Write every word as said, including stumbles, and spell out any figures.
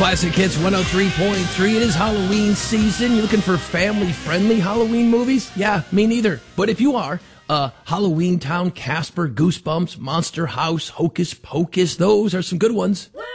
Classic Hits one oh three point three. It is Halloween season. You looking for family-friendly Halloween movies? Yeah, me neither. But if you are, uh, Halloween Town, Casper, Goosebumps, Monster House, Hocus Pocus, those are some good ones.